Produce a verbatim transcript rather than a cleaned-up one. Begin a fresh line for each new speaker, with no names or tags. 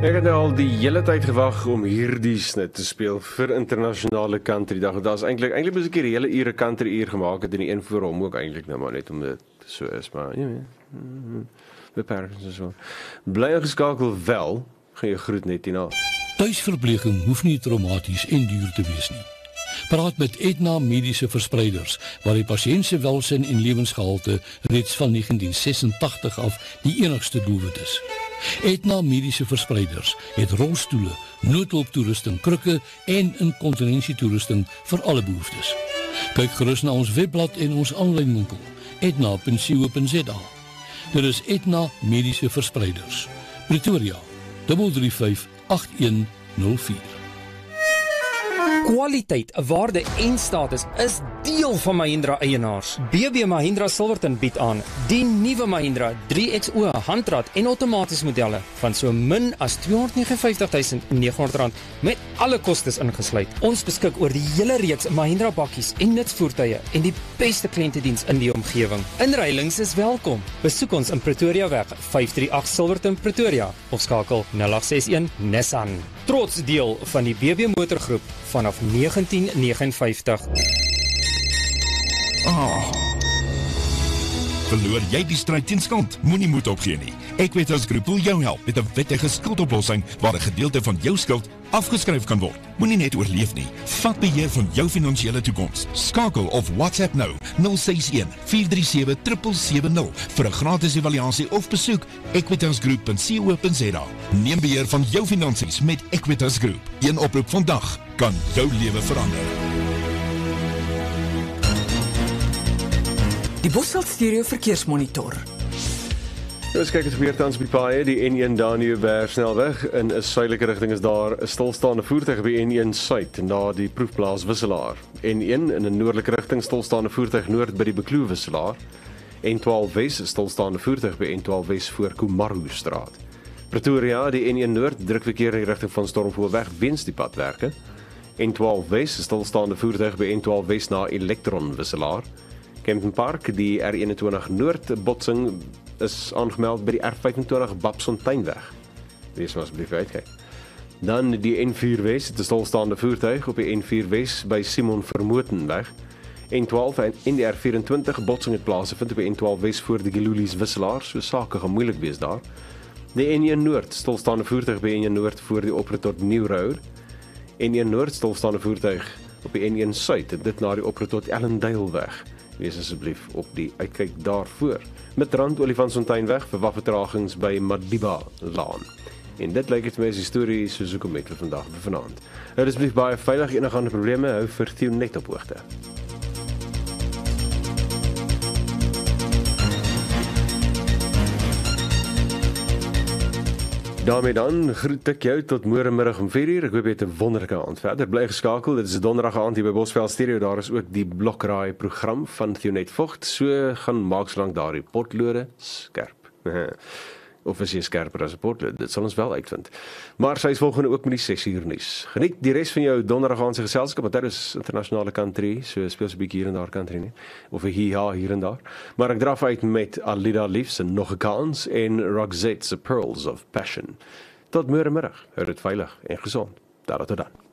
Ek het nou al die hele tyd gewag om hierdie snit te speel vir internasionale country dag. Dit is eintlik eintlik moes ek hier 'n hele ure country uur gemaak het en die een voor hom ook eintlik nou maar net om dit so is, maar ja, beperkings en so. Bly ingeskakel wel, gaan jy groet net hierna.
Tuisverpleging hoef nie traumaties en duur te wees nie. Praat met Aetna Mediese Verspreiders, waar die pasiënt se welsyn en lewensgehalte reeds van negentien sesentagtig af die enigste doelwit is. Aetna Mediese Verspreiders het rolstoele, noodhulptoerusting, krukke en inkontinensietoerusting vir alle behoeftes. Kyk gerus na ons webblad en ons aanlyn winkel, aetna punt co punt za. Dit is Aetna Mediese Verspreiders. Pretoria, drie drie vyf agt een nul vier.
Kwaliteit, waarde en status is deel van Mahindra eienaars. B B Mahindra Silverton bied aan die nuwe Mahindra drie X O handrat en outomaties modelle van so min as tweehonderd negenenvyftig tuisend negenhonderd rand met alle kostes ingesluit. Ons beskik oor die hele reeks Mahindra bakkies en nutsvoertuie en die beste kliëntediens in die omgewing. Inruilings is welkom. Besoek ons in Pretoria weg vyf drie agt Silverton Pretoria of skakel nul agt ses een Nissan. Trots deel van die B B motorgroep vanaf negentien negenenvyftig.
Ah. Verloor jy die stryd teen skuld? Moenie moed opgee nie. Equitas Groep wil jou help met 'n wettige skuldoplossing waar 'n gedeelte van jou skuld afgeskryf kan word. Moenie net oorleef nie. Vat beheer van jou finansiële toekoms. Skakel of WhatsApp nou nul ses een vier drie sewe sewe sewe nul vir 'n gratis evaluasie of besoek equitas groep punt co punt za. Neem beheer van jou finansies met Equitas Groep. Een oproep vandag kan jou lewe verander.
Die Bosveld Stereo Verkeersmonitor.
Ons kyk het gebeur tans by paaie, die N een Daniëberg snelweg. In 'n suidelike rigting is daar 'n stilstaande voertuig by N een Suid na die proefplaas Wisselaar. N een in 'n noordelike rigting stilstaande voertuig noord by die Bekloo Wisselaar. N twaalf Wes stilstaande voertuig by N twaalf Wes voor Kumaru straat. Pretoria, die N een Noord drukverkeer in die rigting van Stormfoelweg weens die padwerke. N twaalf Wes stilstaande voertuig by N twaalf Wes na Elektron Wisselaar. Kempton Park, die R eenentwintig Noord botsing is aangemeld by die R vyfentwintig Babsfonteinweg. Wees maar asseblief uitkyk. Dan die N vier Wes, dit is stilstaande voertuig op die N vier Wes by Simon Vermotenweg. N twaalf en in die R vyfentwintig botsing het plaasgevind op die N twaalf Wes voor die Gilulies Wisselaar, so sake gaan moeilik wees daar. Die N een Noord, stilstaande voertuig by N een Noord voor die oprit tot New Road. N een Noord, stilstaande voertuig op die N een Suid, dit na die oprit tot Ellendale weg. Wees asseblief op die uitkyk daarvoor. Met rand Olifantsfonteinweg verwag vertragings by Madiba Laan. En dit lyk het my as die storie soos hoekom met vir vandag vir vanaand. Hou asseblief baie veilig, enige ander probleme hou vir Theo net op hoogte. daarmee dan groet ek jou tot môre middag om vier uur. Ek hoop jy het 'n wonderlike aand verder. Bly geskakel. Dit is 'n donderdag aand hier by Bosveld Stereo. Daar is ook die Blokraai program van Theonet Vogt. So gaan maak slank daardie potlode skerp. Of is jy skerper as 'n potlood? Dit sal ons wel uitvind. Maar sy is volgende ook met die ses uur nuus. Geniet die res van jou donderdag aand se geselskap, want dit is internasionale country, so speel so 'n bietjie hier en daar country nie. Of 'n hi-ha hier en daar. Maar ek draf uit met Alida Liefs en Nog 'n Kans en Roxette se Pearls of Passion. Tot môre middag. Hou dit veilig en gesond. Daar tot dan.